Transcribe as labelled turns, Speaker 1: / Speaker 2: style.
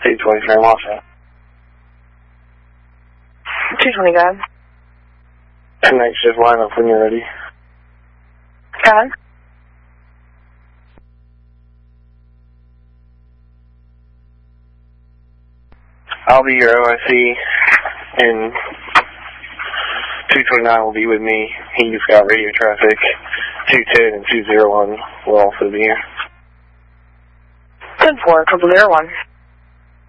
Speaker 1: 223 I'm off at.
Speaker 2: 220, go ahead.
Speaker 1: Night shift lineup when you're ready.
Speaker 2: Go ahead.
Speaker 1: I'll be your OIC, and 229 will be with me. He's got radio traffic. 210 and 201 will also be here.
Speaker 2: 10-4, 001.